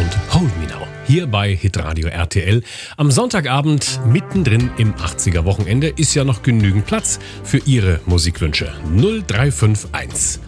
und Hold Me Now. Hier bei Hitradio RTL. Am Sonntagabend, mittendrin im 80er Wochenende, ist ja noch genügend Platz für Ihre Musikwünsche. 0351